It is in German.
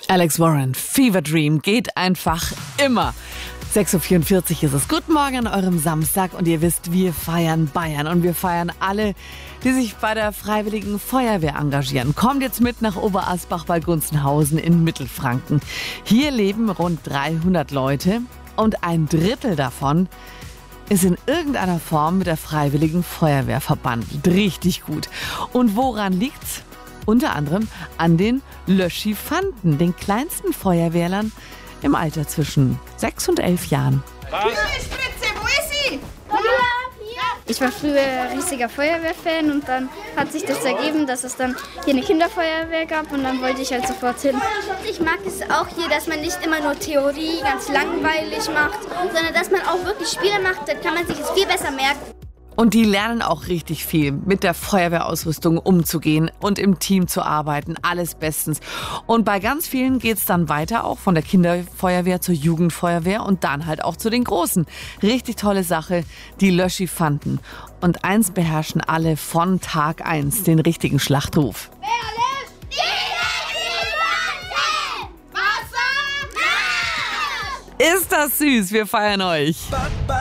Alex Warren, Fever Dream geht einfach immer. 6.44 Uhr ist es. Guten Morgen an eurem Samstag und ihr wisst, wir feiern Bayern und wir feiern alle, die sich bei der Freiwilligen Feuerwehr engagieren. Kommt jetzt mit nach Oberasbach bei Gunzenhausen in Mittelfranken. Hier leben rund 300 Leute und ein Drittel davon ist in irgendeiner Form mit der Freiwilligen Feuerwehr verbandelt. Richtig gut. Und woran liegt's? Unter anderem an den Löschifanten, den kleinsten Feuerwehrlern im Alter zwischen 6 und 11 Jahren. Spritze, wo ist sie? Ich war früher riesiger Feuerwehrfan und dann hat sich das ergeben, dass es dann hier eine Kinderfeuerwehr gab und dann wollte ich halt sofort hin. Ich mag es auch hier, dass man nicht immer nur Theorie ganz langweilig macht, sondern dass man auch wirklich Spiele macht, dann kann man sich es viel besser merken. Und die lernen auch richtig viel, mit der Feuerwehrausrüstung umzugehen und im Team zu arbeiten. Alles bestens. Und bei ganz vielen geht's dann weiter, auch von der Kinderfeuerwehr zur Jugendfeuerwehr und dann halt auch zu den Großen. Richtig tolle Sache, die Löschifanten. Und eins beherrschen alle von Tag 1, den richtigen Schlachtruf. Wer löscht? Die Löschifante! Wasser! Marsch! Ist das süß, wir feiern euch.